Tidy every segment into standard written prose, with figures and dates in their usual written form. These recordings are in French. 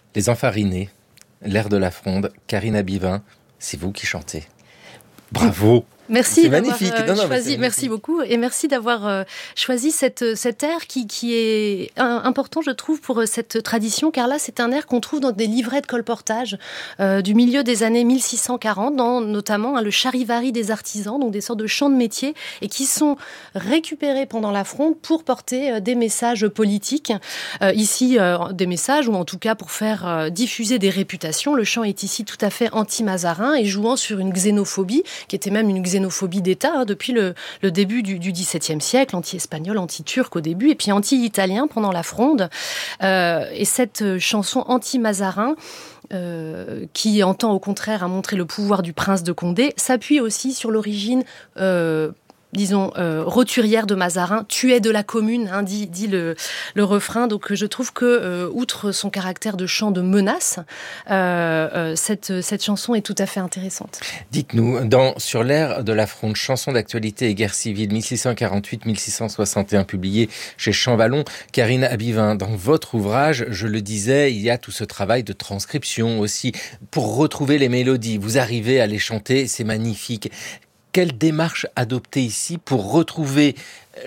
Les Enfarinés, l'air de la fronde, Karine Abivin, c'est vous qui chantez. Bravo! Merci c'est d'avoir magnifique. choisi. Merci beaucoup et merci d'avoir choisi cet air qui est important, je trouve, pour cette tradition, car là, c'est un air qu'on trouve dans des livrets de colportage du milieu des années 1640, dans notamment le charivari des artisans, donc des sortes de chants de métier, et qui sont récupérés pendant la fronde pour porter des messages politiques. Ici, des messages, ou en tout cas pour faire diffuser des réputations. Le chant est ici tout à fait anti-mazarin et jouant sur une xénophobie, qui était même une xénophobie d'État depuis le début du XVIIe siècle, anti-espagnol, anti-turc au début, et puis anti-italien pendant la fronde. Et cette chanson anti-mazarin, qui entend au contraire à montrer le pouvoir du prince de Condé, s'appuie aussi sur l'origine roturière de Mazarin, tu es de la commune, dit le refrain. Donc je trouve que, outre son caractère de chant de menace, cette chanson est tout à fait intéressante. Dites-nous, sur l'air de la fronde, chanson d'actualité et guerre civile 1648-1661, publié chez Champvallon, Karine Abivin, dans votre ouvrage, je le disais, il y a tout ce travail de transcription aussi, pour retrouver les mélodies. Vous arrivez à les chanter, c'est magnifique. Quelle démarche adopter ici pour retrouver l'air ?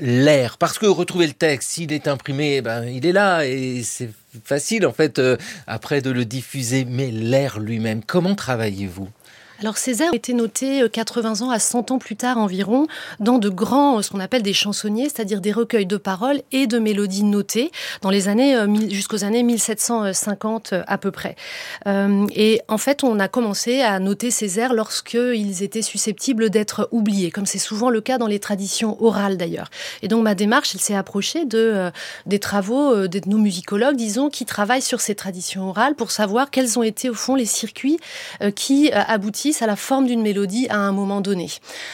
Parce que retrouver le texte, s'il est imprimé, il est là et c'est facile en fait après de le diffuser. Mais l'air lui-même, comment travaillez-vous ? Alors ces airs ont été notés 80 ans à 100 ans plus tard environ dans de grands, ce qu'on appelle des chansonniers, c'est-à-dire des recueils de paroles et de mélodies notées dans les années jusqu'aux années 1750 à peu près. Et en fait, on a commencé à noter ces airs lorsqu'ils étaient susceptibles d'être oubliés, comme c'est souvent le cas dans les traditions orales d'ailleurs. Et donc ma démarche, elle s'est approchée des travaux d'ethnomusicologues, disons, qui travaillent sur ces traditions orales pour savoir quels ont été au fond les circuits qui aboutissent à la forme d'une mélodie à un moment donné.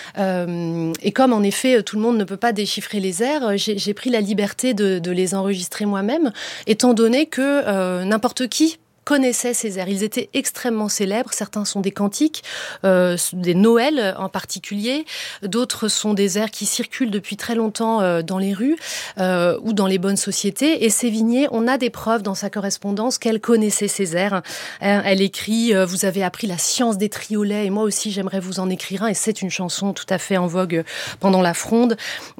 Et comme en effet tout le monde ne peut pas déchiffrer les airs, j'ai pris la liberté de les enregistrer moi-même, étant donné que n'importe qui connaissaient ces airs. Ils étaient extrêmement célèbres. Certains sont des cantiques, des Noëls en particulier. D'autres sont des airs qui circulent depuis très longtemps dans les rues ou dans les bonnes sociétés. Et Sévigné, on a des preuves dans sa correspondance qu'elle connaissait ces airs. Elle écrit « Vous avez appris la science des triolets et moi aussi j'aimerais vous en écrire un ». Et c'est une chanson tout à fait en vogue pendant la fronde.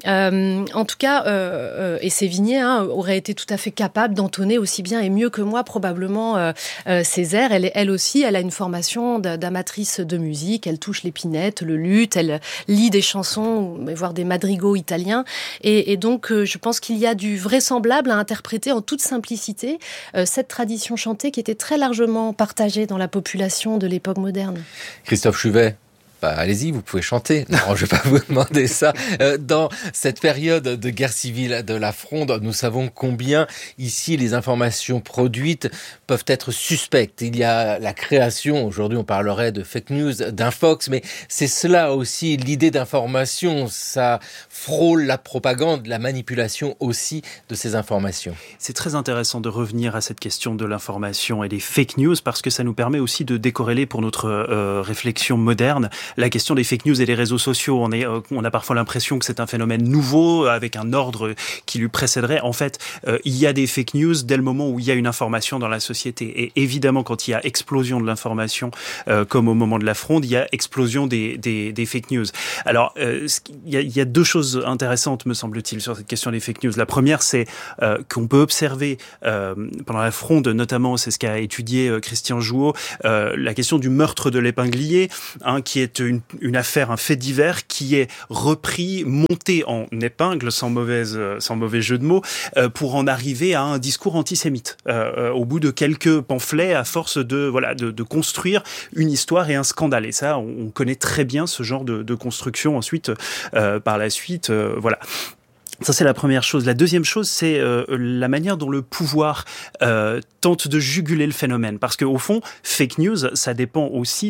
En tout cas, et Sévigné aurait été tout à fait capable d'entonner aussi bien et mieux que moi probablement ces airs. Elle aussi, elle a une formation d'amatrice de musique. Elle touche l'épinette, le luth, elle lit des chansons, voire des madrigaux italiens. Et donc, je pense qu'il y a du vraisemblable à interpréter en toute simplicité cette tradition chantée qui était très largement partagée dans la population de l'époque moderne. Christophe Chuvet, allez-y, vous pouvez chanter. Non, je ne vais pas vous demander ça. Dans cette période de guerre civile de la fronde, nous savons combien ici les informations produites peuvent être suspectes. Il y a la création, aujourd'hui on parlerait de fake news, d'infox, mais c'est cela aussi, l'idée d'information, ça frôle la propagande, la manipulation aussi de ces informations. C'est très intéressant de revenir à cette question de l'information et des fake news parce que ça nous permet aussi de décorréler pour notre réflexion moderne la question des fake news et des réseaux sociaux. On a parfois l'impression que c'est un phénomène nouveau avec un ordre qui lui précéderait. En fait, il y a des fake news dès le moment où il y a une information dans la société. Et évidemment, quand il y a explosion de l'information, comme au moment de la fronde, il y a explosion des fake news. Alors, il y a deux choses intéressantes, me semble-t-il, sur cette question des fake news. La première, c'est qu'on peut observer pendant la fronde, notamment, c'est ce qu'a étudié Christian Jouot, la question du meurtre de l'épinglier, qui est une affaire, un fait divers qui est repris, monté en épingle, sans mauvais jeu de mots, pour en arriver à un discours antisémite. Au bout de quelques pamphlets, à force de construire une histoire et un scandale. Et ça, on connaît très bien ce genre de construction ensuite, par la suite, voilà. Ça, c'est la première chose. La deuxième chose, c'est la manière dont le pouvoir tente de juguler le phénomène. Parce qu'au fond, fake news, ça dépend aussi de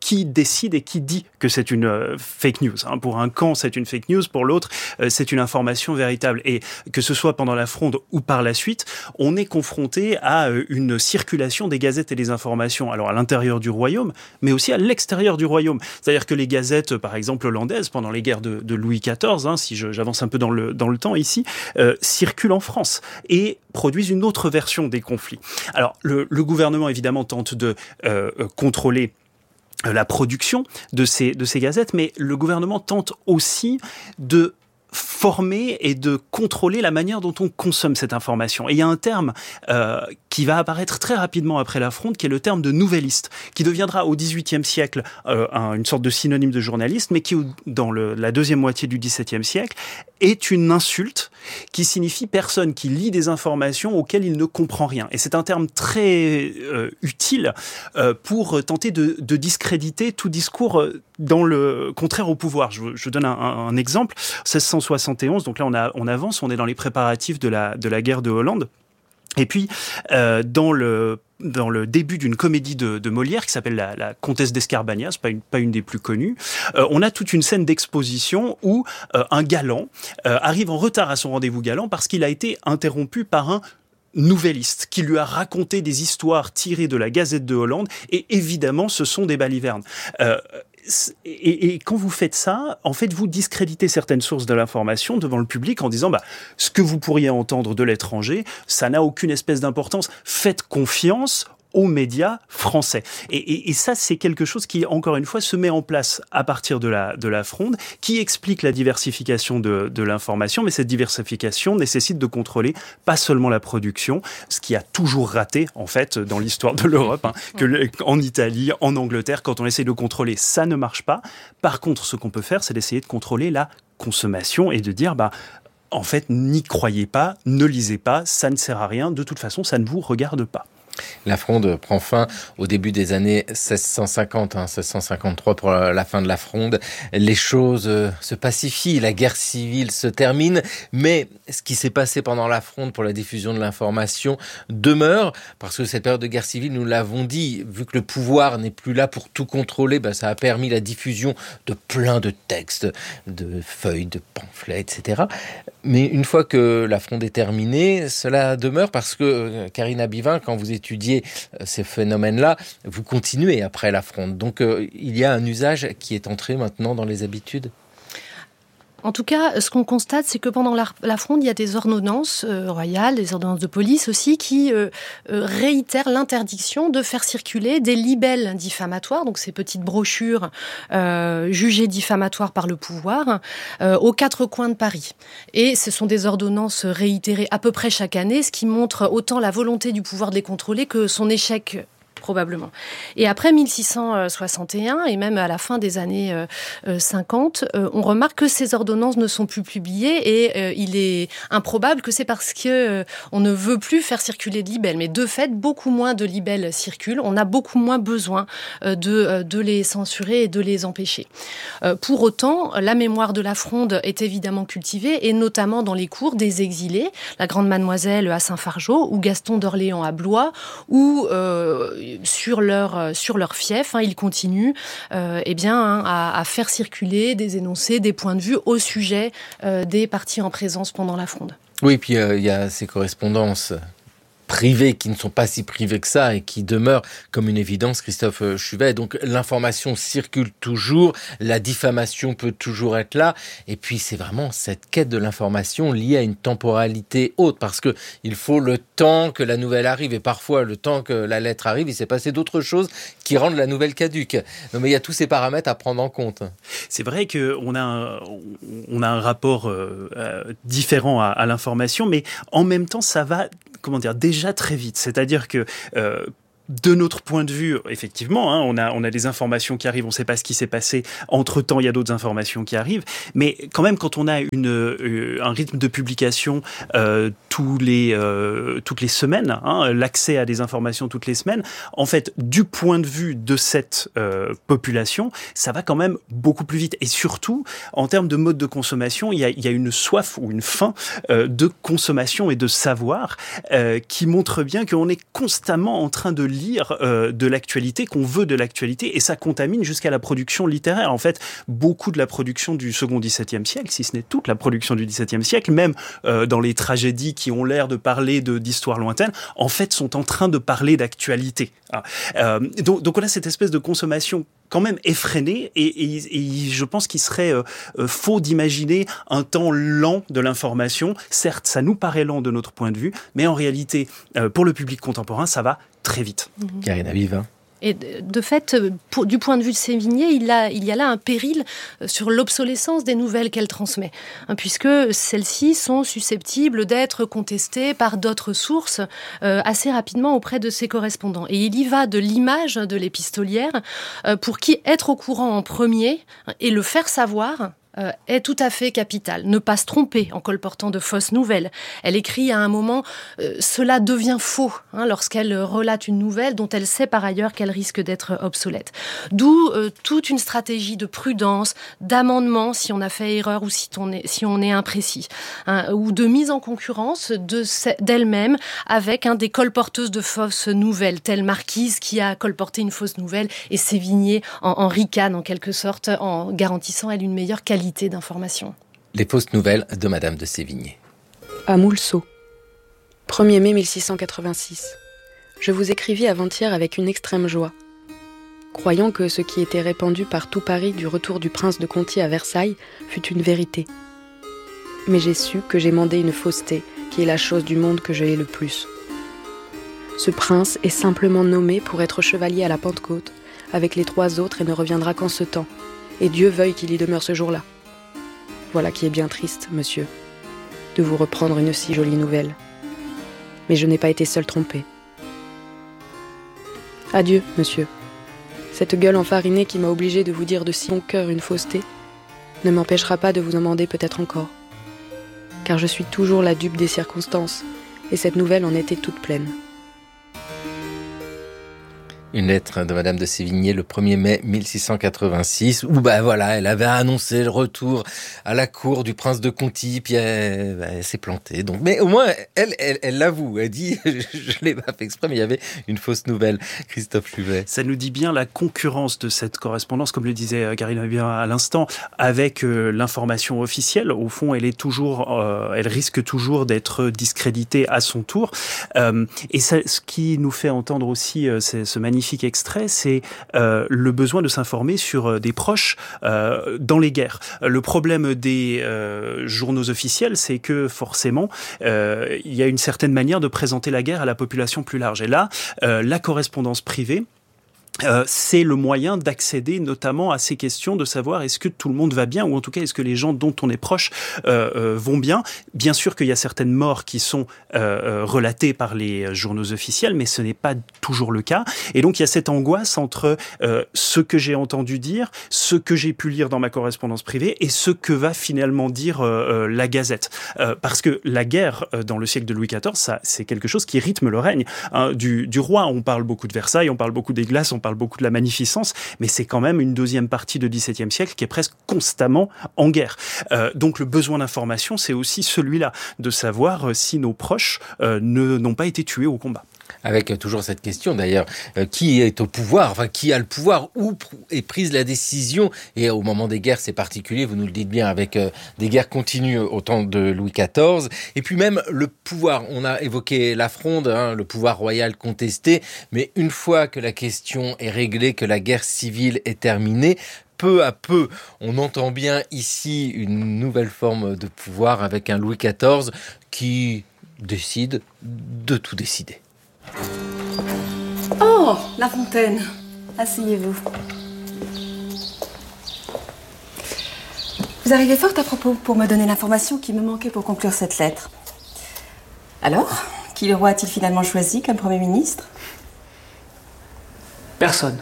qui décide et qui dit que c'est une fake news. Pour un camp, c'est une fake news, pour l'autre, c'est une information véritable. Et que ce soit pendant la Fronde ou par la suite, on est confronté à une circulation des gazettes et des informations, alors à l'intérieur du royaume, mais aussi à l'extérieur du royaume. C'est-à-dire que les gazettes, par exemple hollandaises, pendant les guerres de Louis XIV, si j'avance un peu dans le temps ici, circulent en France et produisent une autre version des conflits. Alors, le gouvernement, évidemment, tente de contrôler la production de ces gazettes, mais le gouvernement tente aussi de former et de contrôler la manière dont on consomme cette information. Et il y a un terme qui va apparaître très rapidement après la Fronde, qui est le terme de nouvelliste, qui deviendra au XVIIIe siècle une sorte de synonyme de journaliste, mais qui, dans la deuxième moitié du XVIIe siècle, est une insulte qui signifie personne qui lit des informations auxquelles il ne comprend rien. Et c'est un terme très utile pour tenter de discréditer tout discours dans le contraire au pouvoir. Je donne un exemple. 1671, donc là on avance, on est dans les préparatifs de la guerre de Hollande. Et puis, dans le début d'une comédie de Molière qui s'appelle la Comtesse d'Escarbagnas, pas une des plus connues, on a toute une scène d'exposition où un galant arrive en retard à son rendez-vous galant parce qu'il a été interrompu par un nouvelliste qui lui a raconté des histoires tirées de la Gazette de Hollande, et évidemment ce sont des balivernes. Et quand vous faites ça, en fait, vous discréditez certaines sources de l'information devant le public en disant ce que vous pourriez entendre de l'étranger, ça n'a aucune espèce d'importance. Faites confiance aux médias français. Et ça, c'est quelque chose qui, encore une fois, se met en place à partir de la Fronde, qui explique la diversification de l'information, mais cette diversification nécessite de contrôler pas seulement la production, ce qui a toujours raté, en fait, dans l'histoire de l'Europe, en Italie, en Angleterre, quand on essaie de contrôler, ça ne marche pas. Par contre, ce qu'on peut faire, c'est d'essayer de contrôler la consommation et de dire, en fait, n'y croyez pas, ne lisez pas, ça ne sert à rien, de toute façon, ça ne vous regarde pas. La Fronde prend fin au début des années 1650, 1653 pour la fin de la Fronde. Les choses se pacifient, la guerre civile se termine, mais ce qui s'est passé pendant la Fronde pour la diffusion de l'information demeure, parce que cette période de guerre civile, nous l'avons dit, vu que le pouvoir n'est plus là pour tout contrôler, ça a permis la diffusion de plein de textes, de feuilles, de pamphlets, etc. Mais une fois que la Fronde est terminée, cela demeure parce que, Karine Abivin, quand vous étudiez ces phénomènes-là, vous continuez après la Fronde. Donc, il y a un usage qui est entré maintenant dans les habitudes. En tout cas, ce qu'on constate, c'est que pendant la Fronde, il y a des ordonnances royales, des ordonnances de police aussi, qui réitèrent l'interdiction de faire circuler des libelles diffamatoires, donc ces petites brochures jugées diffamatoires par le pouvoir, aux quatre coins de Paris. Et ce sont des ordonnances réitérées à peu près chaque année, ce qui montre autant la volonté du pouvoir de les contrôler que son échec probablement. Et après 1661, et même à la fin des années 50, on remarque que ces ordonnances ne sont plus publiées et il est improbable que c'est parce que on ne veut plus faire circuler de libelles. Mais de fait, beaucoup moins de libelles circulent. On a beaucoup moins besoin de les censurer et de les empêcher. Pour autant, la mémoire de la Fronde est évidemment cultivée, et notamment dans les cours des exilés, la Grande Mademoiselle à Saint-Fargeau, ou Gaston d'Orléans à Blois, ou sur leur fief, ils continuent à faire circuler des énoncés, des points de vue au sujet des partis en présence pendant la Fronde. Oui, puis il y a ces correspondances privées qui ne sont pas si privées que ça et qui demeurent comme une évidence, Christophe Chuvet. Donc l'information circule toujours, la diffamation peut toujours être là, et puis c'est vraiment cette quête de l'information liée à une temporalité haute, parce que il faut le temps que la nouvelle arrive, et parfois le temps que la lettre arrive, il s'est passé d'autres choses qui rendent la nouvelle caduque. Non, mais il y a tous ces paramètres à prendre en compte. C'est vrai qu'on a un rapport différent à l'information, mais en même temps ça va déjà très vite. C'est-à-dire que de notre point de vue, effectivement, on a des informations qui arrivent, on ne sait pas ce qui s'est passé. Entre-temps, il y a d'autres informations qui arrivent. Mais quand même, quand on a un rythme de publication toutes les semaines, l'accès à des informations toutes les semaines, en fait, du point de vue de cette population, ça va quand même beaucoup plus vite. Et surtout, en termes de mode de consommation, il y a une soif ou une faim de consommation et de savoir qui montre bien qu'on est constamment en train de lire de l'actualité, qu'on veut de l'actualité, et ça contamine jusqu'à la production littéraire. En fait, beaucoup de la production du second XVIIe siècle, si ce n'est toute la production du XVIIe siècle, même dans les tragédies qui ont l'air de parler d'histoires lointaines, en fait, sont en train de parler d'actualité. Donc on a cette espèce de consommation quand même effrénée, et je pense qu'il serait faux d'imaginer un temps lent de l'information. Certes, ça nous paraît lent de notre point de vue, mais en réalité, pour le public contemporain, ça va très vite. Karine Abivin. Et de fait, du point de vue de Sévigné, il y a là un péril sur l'obsolescence des nouvelles qu'elle transmet, puisque celles-ci sont susceptibles d'être contestées par d'autres sources assez rapidement auprès de ses correspondants. Et il y va de l'image de l'épistolière, pour qui être au courant en premier et le faire savoir est tout à fait capital. Ne pas se tromper en colportant de fausses nouvelles. Elle écrit à un moment cela devient faux lorsqu'elle relate une nouvelle dont elle sait par ailleurs qu'elle risque d'être obsolète. D'où toute une stratégie de prudence, d'amendement si on a fait erreur ou si on est imprécis, ou de mise en concurrence d'elle-même avec des colporteuses de fausses nouvelles, telle Marquise qui a colporté une fausse nouvelle et Sévigné en ricane en quelque sorte en garantissant elle une meilleure qualité d'information. Les fausses nouvelles de Madame de Sévigné. À Moulsot, 1er mai 1686. Je vous écrivis avant-hier avec une extrême joie. Croyant que ce qui était répandu par tout Paris du retour du prince de Conti à Versailles fut une vérité. Mais j'ai su que j'ai mandé une fausseté, qui est la chose du monde que je hais le plus. Ce prince est simplement nommé pour être chevalier à la Pentecôte, avec les 3 autres et ne reviendra qu'en ce temps. Et Dieu veuille qu'il y demeure ce jour-là. Voilà qui est bien triste, monsieur, de vous reprendre une si jolie nouvelle. Mais je n'ai pas été seule trompée. Adieu, monsieur. Cette gueule enfarinée qui m'a obligée de vous dire de si bon cœur une fausseté ne m'empêchera pas de vous en demander peut-être encore. Car je suis toujours la dupe des circonstances, et cette nouvelle en était toute pleine. Une lettre de Madame de Sévigné le 1er mai 1686 où elle avait annoncé le retour à la cour du prince de Conti, puis elle s'est plantée. Donc, mais au moins elle l'avoue, elle dit je l'ai pas fait exprès, mais il y avait une fausse nouvelle. Christophe Chuvet. Ça nous dit bien la concurrence de cette correspondance, comme le disait Karine Abivin à l'instant, avec l'information officielle. Au fond, elle risque toujours d'être discréditée à son tour. Et ça, ce qui nous fait entendre aussi ce magnifique extrait, c'est le besoin de s'informer sur des proches dans les guerres. Le problème des journaux officiels, c'est que forcément, il y a une certaine manière de présenter la guerre à la population plus large. Et là, la correspondance privée, c'est le moyen d'accéder notamment à ces questions, de savoir est-ce que tout le monde va bien, ou en tout cas est-ce que les gens dont on est proche vont bien. Bien sûr qu'il y a certaines morts qui sont relatées par les journaux officiels, mais ce n'est pas toujours le cas. Et donc il y a cette angoisse entre ce que j'ai entendu dire, ce que j'ai pu lire dans ma correspondance privée, et ce que va finalement dire la Gazette. Parce que la guerre dans le siècle de Louis XIV, ça, c'est quelque chose qui rythme le règne du roi. On parle beaucoup de Versailles, on parle beaucoup des glaces, on parle beaucoup de la magnificence, mais c'est quand même une deuxième partie du XVIIe siècle qui est presque constamment en guerre. Donc le besoin d'information, c'est aussi celui-là, de savoir si nos proches n'ont pas été tués au combat. Avec toujours cette question d'ailleurs, qui est au pouvoir, enfin qui a le pouvoir, où est prise la décision, et au moment des guerres c'est particulier, vous nous le dites bien, avec des guerres continues au temps de Louis XIV, et puis même le pouvoir, on a évoqué la Fronde, le pouvoir royal contesté, mais une fois que la question est réglée, que la guerre civile est terminée, peu à peu, on entend bien ici une nouvelle forme de pouvoir avec un Louis XIV qui décide de tout décider. Oh, La Fontaine. Asseyez-vous. Vous arrivez fort à propos pour me donner l'information qui me manquait pour conclure cette lettre. Alors, qui le roi a-t-il finalement choisi comme Premier ministre ? Personne.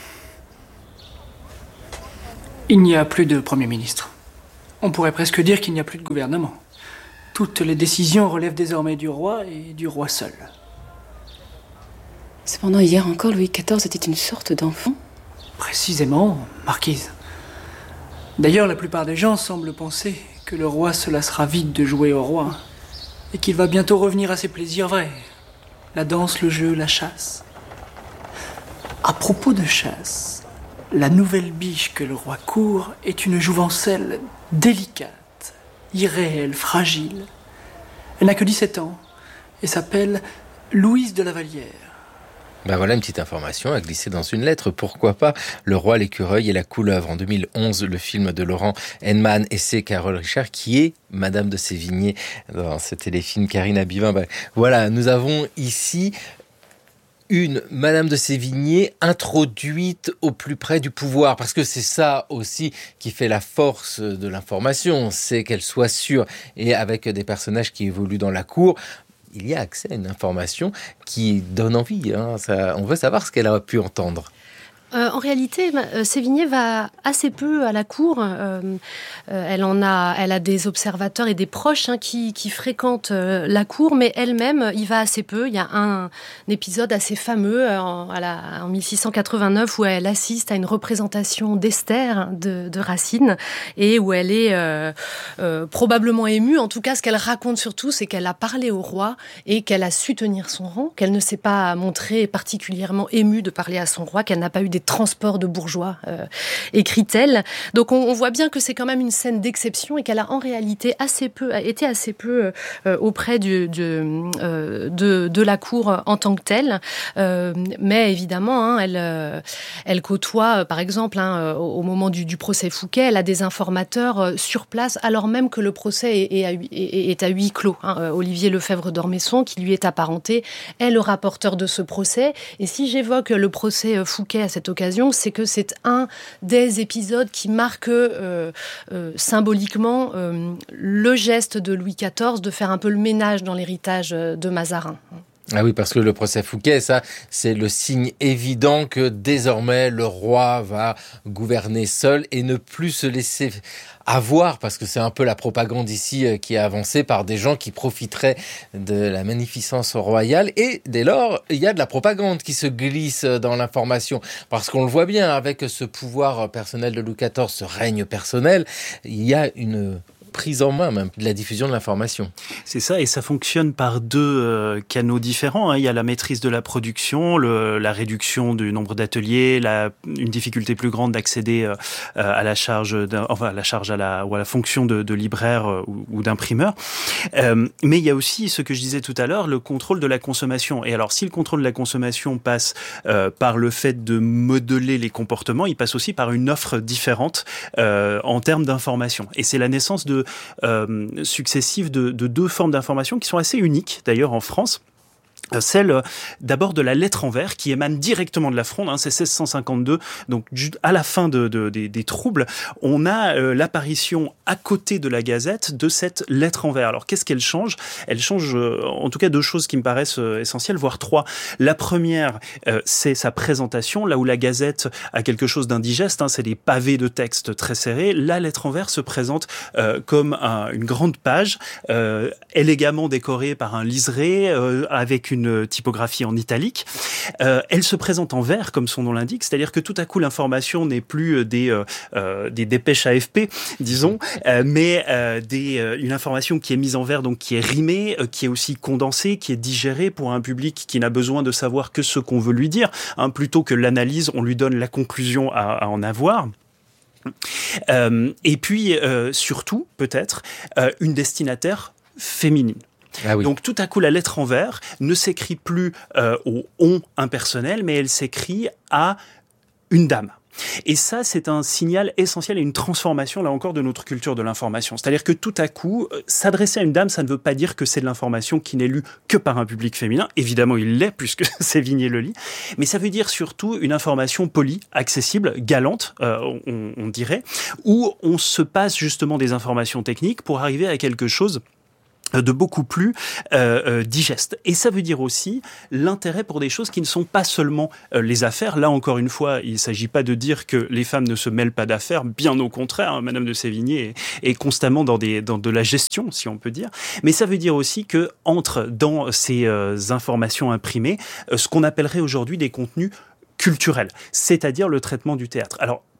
Il n'y a plus de Premier ministre. On pourrait presque dire qu'il n'y a plus de gouvernement. Toutes les décisions relèvent désormais du roi et du roi seul. Cependant, hier encore, Louis XIV était une sorte d'enfant. Précisément, marquise. D'ailleurs, la plupart des gens semblent penser que le roi se lassera vite de jouer au roi et qu'il va bientôt revenir à ses plaisirs vrais. La danse, le jeu, la chasse. À propos de chasse, la nouvelle biche que le roi court est une jouvencelle délicate, irréelle, fragile. Elle n'a que 17 ans et s'appelle Louise de la Vallière. Ben voilà une petite information à glisser dans une lettre. Pourquoi pas Le Roi, l'écureuil et la couleuvre. En 2011, le film de Laurent Henman et c'est Carole Richard qui est Madame de Sévigné dans ce téléfilm. Karine Abivin. Ben voilà, nous avons ici une Madame de Sévigné introduite au plus près du pouvoir, parce que c'est ça aussi qui fait la force de l'information, c'est qu'elle soit sûre, et avec des personnages qui évoluent dans la cour, il y a accès à une information qui donne envie. On veut savoir ce qu'elle a pu entendre. En réalité, Sévigné va assez peu à la cour. Elle a des observateurs et des proches qui fréquentent la cour, mais elle-même y va assez peu. Il y a un épisode assez fameux en 1689 où elle assiste à une représentation d'Esther de Racine et où elle est probablement émue. En tout cas, ce qu'elle raconte surtout, c'est qu'elle a parlé au roi et qu'elle a su tenir son rang, qu'elle ne s'est pas montrée particulièrement émue de parler à son roi, qu'elle n'a pas eu des transport de bourgeois, écrit-elle. Donc on voit bien que c'est quand même une scène d'exception et qu'elle a en réalité été assez peu auprès de la cour en tant que telle. Mais évidemment, elle côtoie, par exemple, au moment du procès Fouquet, elle a des informateurs sur place, alors même que le procès est à huis clos. Olivier Lefebvre d'Ormesson, qui lui est apparenté, est le rapporteur de ce procès. Et si j'évoque le procès Fouquet à cette occasion, c'est que c'est un des épisodes qui marque symboliquement le geste de Louis XIV de faire un peu le ménage dans l'héritage de Mazarin. Ah oui, parce que le procès Fouquet, ça, c'est le signe évident que désormais le roi va gouverner seul et ne plus se laisser avoir, parce que c'est un peu la propagande ici qui est avancée par des gens qui profiteraient de la magnificence royale, et dès lors, il y a de la propagande qui se glisse dans l'information, parce qu'on le voit bien, avec ce pouvoir personnel de Louis XIV, ce règne personnel, il y a une prise en main même de la diffusion de l'information. C'est ça, et ça fonctionne par deux canaux différents. Il y a la maîtrise de la production, la réduction du nombre d'ateliers, une difficulté plus grande d'accéder à la charge, ou à la fonction de libraire ou d'imprimeur. Mais il y a aussi ce que je disais tout à l'heure, le contrôle de la consommation. Et alors, si le contrôle de la consommation passe par le fait de modeler les comportements, il passe aussi par une offre différente en termes d'information. Et c'est la naissance successives de deux formes d'information qui sont assez uniques d'ailleurs en France. Celle d'abord de la lettre en vers qui émane directement de la Fronde, c'est 1652, donc à la fin des troubles, on a l'apparition à côté de la Gazette de cette lettre en vers. Alors qu'est-ce qu'elle change ? Elle change en tout cas deux choses qui me paraissent essentielles, voire trois. La première, c'est sa présentation, là où la Gazette a quelque chose d'indigeste, c'est des pavés de texte très serrés. La lettre en vers se présente comme une grande page, élégamment décorée par un liseré, avec une typographie en italique. Elle se présente en vers, comme son nom l'indique, c'est-à-dire que tout à coup l'information n'est plus des dépêches AFP, disons, mais une information qui est mise en vers, donc qui est rimée, qui est aussi condensée, qui est digérée pour un public qui n'a besoin de savoir que ce qu'on veut lui dire, plutôt que l'analyse, on lui donne la conclusion à en avoir. Et puis surtout, peut-être, une destinataire féminine. Ah oui. Donc tout à coup, la lettre en vers ne s'écrit plus au « on » impersonnel, mais elle s'écrit à une dame. Et ça, c'est un signal essentiel et une transformation, là encore, de notre culture de l'information. C'est-à-dire que tout à coup, s'adresser à une dame, ça ne veut pas dire que c'est de l'information qui n'est lue que par un public féminin. Évidemment, il l'est, puisque Sévigné le lit. Mais ça veut dire surtout une information polie, accessible, galante, on dirait, où on se passe justement des informations techniques pour arriver à quelque chose de beaucoup plus digeste. Et ça veut dire aussi l'intérêt pour des choses qui ne sont pas seulement les affaires. Là, encore une fois, il ne s'agit pas de dire que les femmes ne se mêlent pas d'affaires, bien au contraire, Madame de Sévigné est constamment dans de la gestion, si on peut dire. Mais ça veut dire aussi que entre dans ces informations imprimées ce qu'on appellerait aujourd'hui des contenus culturels, c'est-à-dire le traitement du théâtre. Alors,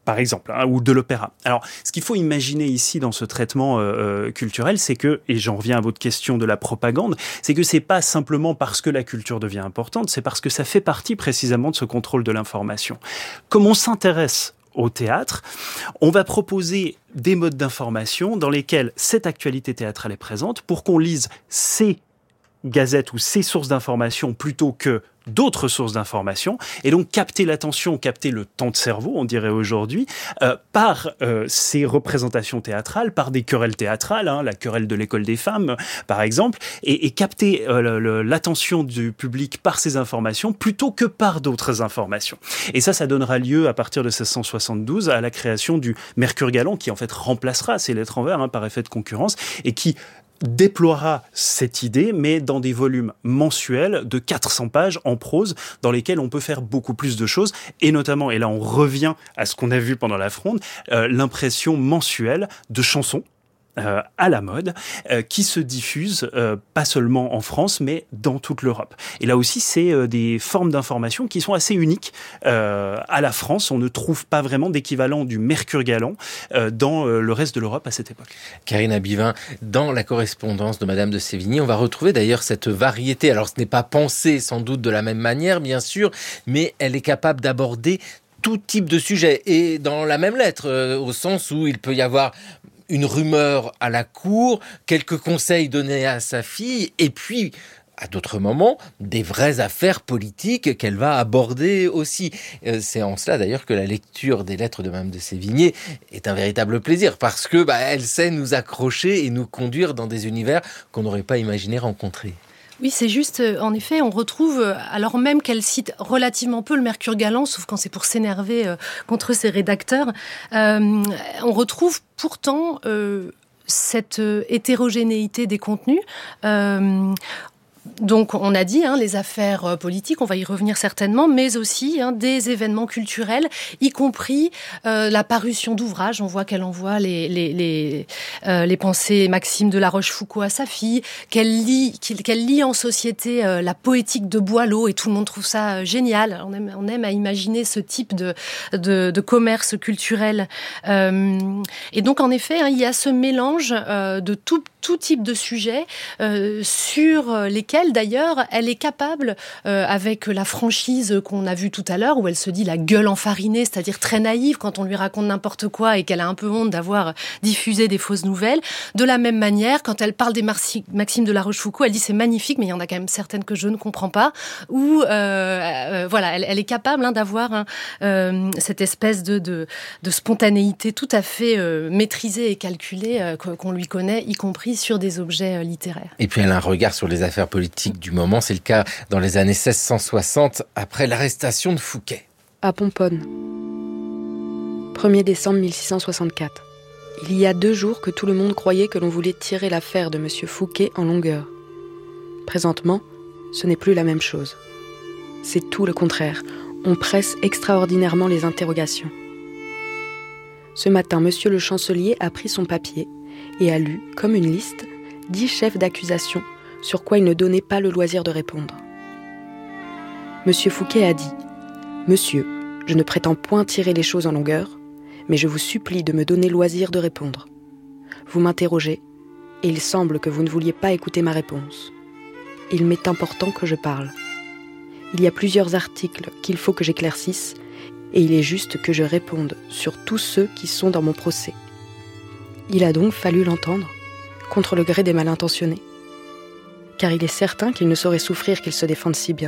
par exemple, ou de l'opéra. Alors, ce qu'il faut imaginer ici dans ce traitement culturel, c'est que, et j'en reviens à votre question de la propagande, c'est que c'est pas simplement parce que la culture devient importante, c'est parce que ça fait partie précisément de ce contrôle de l'information. Comme on s'intéresse au théâtre, on va proposer des modes d'information dans lesquels cette actualité théâtrale est présente pour qu'on lise ces gazettes ou ces sources d'information plutôt que d'autres sources d'information, et donc capter l'attention, capter le temps de cerveau, on dirait aujourd'hui, par ces représentations théâtrales, par des querelles théâtrales, la querelle de l'école des femmes, par exemple, et capter l'attention du public par ces informations plutôt que par d'autres informations. Et ça donnera lieu, à partir de 1672, à la création du Mercure galant, qui en fait remplacera ces lettres en vers par effet de concurrence, et qui déploiera cette idée, mais dans des volumes mensuels de 400 pages en prose, dans lesquels on peut faire beaucoup plus de choses, et notamment, et là on revient à ce qu'on a vu pendant la Fronde, l'impression mensuelle de chansons à la mode, qui se diffusent pas seulement en France, mais dans toute l'Europe. Et là aussi, c'est des formes d'information qui sont assez uniques à la France. On ne trouve pas vraiment d'équivalent du Mercure galant dans le reste de l'Europe à cette époque. Karine Abivin, dans la correspondance de Madame de Sévigné, on va retrouver d'ailleurs cette variété. Alors, ce n'est pas pensé sans doute de la même manière, bien sûr, mais elle est capable d'aborder tout type de sujet. Et dans la même lettre, au sens où il peut y avoir une rumeur à la cour, quelques conseils donnés à sa fille, et puis, à d'autres moments, des vraies affaires politiques qu'elle va aborder aussi. C'est en cela d'ailleurs que la lecture des lettres de Madame de Sévigné est un véritable plaisir, parce que elle sait nous accrocher et nous conduire dans des univers qu'on n'aurait pas imaginé rencontrer. Oui, c'est juste, en effet, on retrouve, alors même qu'elle cite relativement peu le Mercure galant, sauf quand c'est pour s'énerver contre ses rédacteurs, on retrouve pourtant cette hétérogénéité des contenus. Donc, on a dit les affaires politiques, on va y revenir certainement, mais aussi des événements culturels, y compris la parution d'ouvrages. On voit qu'elle envoie les pensées et maximes de La Rochefoucauld à sa fille, qu'elle lit en société la poétique de Boileau, et tout le monde trouve ça génial. On aime à imaginer ce type de commerce culturel. Et donc, en effet, il y a ce mélange de tout type de sujets sur lesquels, d'ailleurs, elle est capable, avec la franchise qu'on a vue tout à l'heure, où elle se dit la gueule enfarinée, c'est-à-dire très naïve quand on lui raconte n'importe quoi et qu'elle a un peu honte d'avoir diffusé des fausses nouvelles. De la même manière, quand elle parle des maximes de La Rochefoucauld, elle dit c'est magnifique, mais il y en a quand même certaines que je ne comprends pas. Ou voilà, elle est capable d'avoir cette espèce de spontanéité tout à fait maîtrisée et calculée qu'on lui connaît, y compris sur des objets littéraires. Et puis elle a un regard sur les affaires politiques du moment. C'est le cas dans les années 1660, après l'arrestation de Fouquet. À Pomponne, 1er décembre 1664. Il y a 2 jours que tout le monde croyait que l'on voulait tirer l'affaire de M. Fouquet en longueur. Présentement, ce n'est plus la même chose. C'est tout le contraire. On presse extraordinairement les interrogations. Ce matin, M. le chancelier a pris son papier et a lu, comme une liste, 10 chefs d'accusation sur quoi il ne donnait pas le loisir de répondre. Monsieur Fouquet a dit « Monsieur, je ne prétends point tirer les choses en longueur, mais je vous supplie de me donner loisir de répondre. Vous m'interrogez, et il semble que vous ne vouliez pas écouter ma réponse. Il m'est important que je parle. Il y a plusieurs articles qu'il faut que j'éclaircisse, et il est juste que je réponde sur tous ceux qui sont dans mon procès. Il a donc fallu l'entendre, contre le gré des mal intentionnés. Car il est certain qu'il ne saurait souffrir qu'ils se défendent si bien. »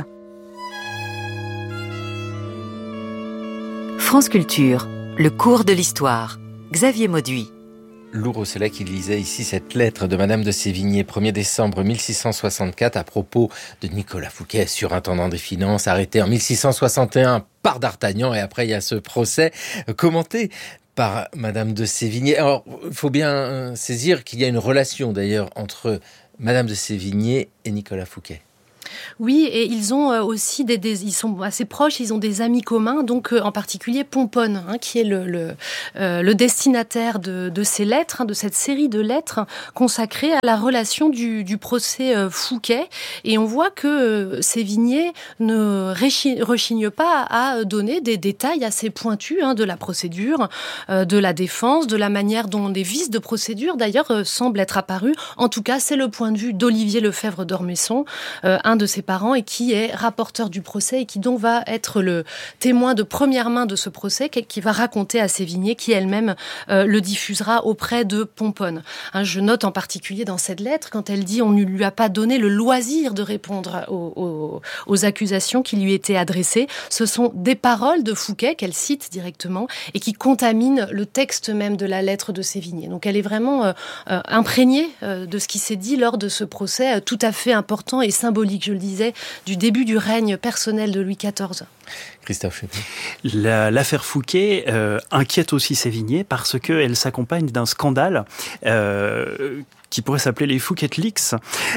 France Culture, le cours de l'histoire. Xavier Mauduit. Lou Rosselet qui lisait ici cette lettre de Madame de Sévigné, 1er décembre 1664, à propos de Nicolas Fouquet, surintendant des finances, arrêté en 1661 par D'Artagnan, et après il y a ce procès commenté par Madame de Sévigné. Alors, il faut bien saisir qu'il y a une relation d'ailleurs entre Madame de Sévigné et Nicolas Fouquet. Oui, et ils ont aussi ils sont assez proches, ils ont des amis communs, donc en particulier Pomponne, qui est le destinataire de ces lettres, de cette série de lettres consacrées à la relation du procès Fouquet. Et on voit que Sévigné ne rechigne pas à donner des détails assez pointus de la procédure, de la défense, de la manière dont des vices de procédure d'ailleurs semblent être apparus. En tout cas, c'est le point de vue d'Olivier Lefebvre d'Ormesson, un de ses parents, et qui est rapporteur du procès et qui donc va être le témoin de première main de ce procès, qui va raconter à Sévigné, qui elle-même le diffusera auprès de Pomponne. Je note en particulier dans cette lettre, quand elle dit « on ne lui a pas donné le loisir de répondre aux accusations qui lui étaient adressées », ce sont des paroles de Fouquet qu'elle cite directement et qui contaminent le texte même de la lettre de Sévigné. Donc elle est vraiment imprégnée de ce qui s'est dit lors de ce procès tout à fait important et symbolique, je le disais, du début du règne personnel de Louis XIV. Christophe Chepi. L'affaire Fouquet inquiète aussi Sévigné parce qu'elle s'accompagne d'un scandale qui pourrait s'appeler les Fouquet Leaks,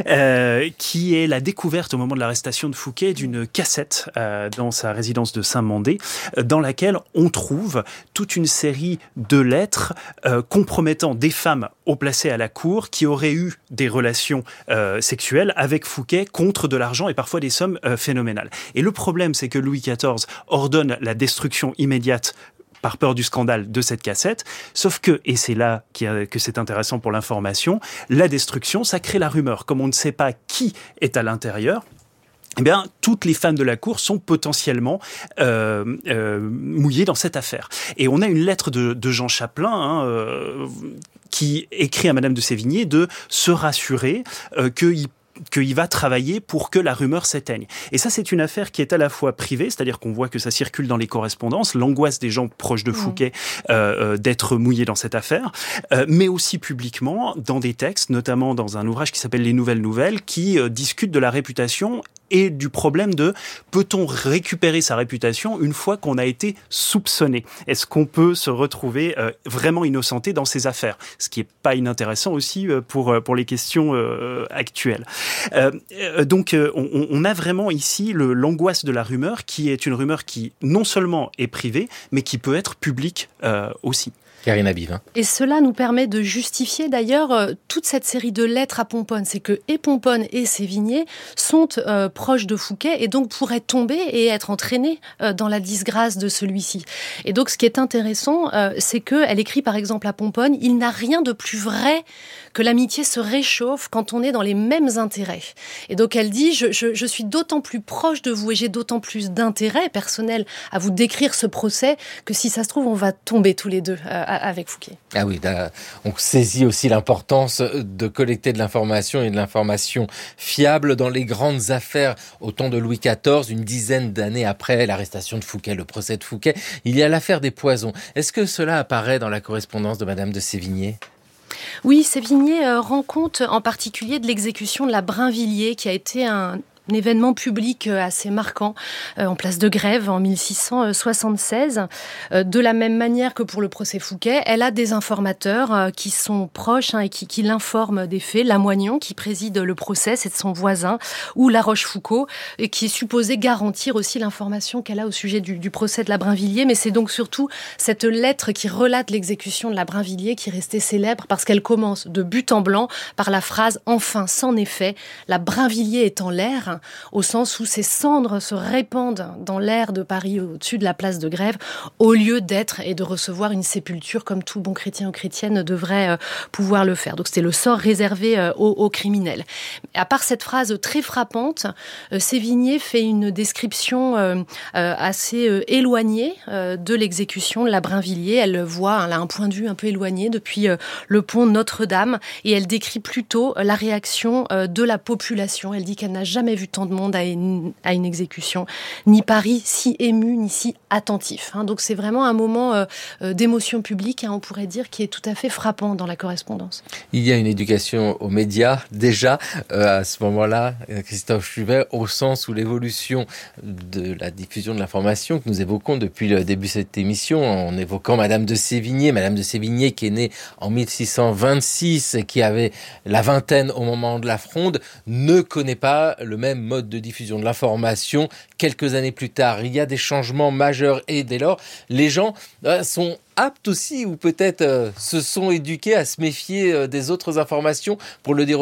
qui est la découverte au moment de l'arrestation de Fouquet d'une cassette dans sa résidence de Saint-Mandé, dans laquelle on trouve toute une série de lettres compromettant des femmes haut placées à la cour qui auraient eu des relations sexuelles avec Fouquet contre de l'argent et parfois des sommes phénoménales. Et le problème, c'est que Louis XIV ordonne la destruction immédiate par peur du scandale de cette cassette, sauf que, et c'est là que c'est intéressant pour l'information, la destruction, ça crée la rumeur. Comme on ne sait pas qui est à l'intérieur, eh bien, toutes les femmes de la cour sont potentiellement mouillées dans cette affaire. Et on a une lettre de Jean Chapelain, qui écrit à Madame de Sévigné de se rassurer qu'il va travailler pour que la rumeur s'éteigne. Et ça, c'est une affaire qui est à la fois privée, c'est-à-dire qu'on voit que ça circule dans les correspondances, l'angoisse des gens proches de Fouquet d'être mouillés dans cette affaire, mais aussi publiquement dans des textes, notamment dans un ouvrage qui s'appelle Les Nouvelles Nouvelles, qui discute de la réputation et du problème de peut-on récupérer sa réputation une fois qu'on a été soupçonné ? Est-ce qu'on peut se retrouver vraiment innocenté dans ces affaires ? Ce qui est pas inintéressant aussi pour les questions actuelles. Donc on a vraiment ici l'angoisse de la rumeur, qui est une rumeur qui non seulement est privée, mais qui peut être publique aussi. Karine Abivin. Et cela nous permet de justifier d'ailleurs toute cette série de lettres à Pomponne. C'est que et Pomponne et Sévigné sont proches de Fouquet et donc pourraient tomber et être entraînés dans la disgrâce de celui-ci. Et donc ce qui est intéressant, c'est qu'elle écrit par exemple à Pomponne « Il n'a rien de plus vrai que l'amitié se réchauffe quand on est dans les mêmes intérêts. » Et donc elle dit « Je suis d'autant plus proche de vous et j'ai d'autant plus d'intérêt personnel à vous décrire ce procès que si ça se trouve, on va tomber tous les deux avec Fouquet. » Ah oui, on saisit aussi l'importance de collecter de l'information et de l'information fiable dans les grandes affaires. Au temps de Louis XIV, une dizaine d'années après l'arrestation de Fouquet, le procès de Fouquet, il y a l'affaire des poisons. Est-ce que cela apparaît dans la correspondance de Madame de Sévigné ? Oui, Sévigné rend compte en particulier de l'exécution de la Brinvilliers, qui a été un événement public assez marquant en place de Grève en 1676. De la même manière que pour le procès Fouquet, elle a des informateurs qui sont proches et qui l'informent des faits. Lamoignon, qui préside le procès, c'est son voisin, ou La Rochefoucauld, et qui est supposé garantir aussi l'information qu'elle a au sujet du procès de la Brinvilliers. Mais c'est donc surtout cette lettre qui relate l'exécution de la Brinvilliers qui est restée célèbre parce qu'elle commence de but en blanc par la phrase « Enfin, c'en est fait, la Brinvilliers est en l'air », au sens où ces cendres se répandent dans l'air de Paris au-dessus de la place de Grève, au lieu d'être et de recevoir une sépulture comme tout bon chrétien ou chrétienne devrait pouvoir le faire. Donc c'était le sort réservé aux criminels. À part cette phrase très frappante, Sévigné fait une description assez éloignée de l'exécution de la Brinvilliers. Elle a un point de vue un peu éloigné depuis le pont Notre-Dame et elle décrit plutôt la réaction de la population. Elle dit qu'elle n'a jamais vu tant de monde à une exécution, ni Paris si ému, ni si attentif. Donc c'est vraiment un moment d'émotion publique, on pourrait dire, qui est tout à fait frappant dans la correspondance. Il y a une éducation aux médias, déjà, à ce moment-là, Christophe Schubert, au sens où l'évolution de la diffusion de l'information que nous évoquons depuis le début de cette émission, en évoquant Madame de Sévigné qui est née en 1626, qui avait la vingtaine au moment de la Fronde, ne connaît pas le même même mode de diffusion de l'information. Quelques années plus tard, il y a des changements majeurs et dès lors, les gens sont aptes aussi ou peut-être se sont éduqués à se méfier des autres informations pour le dire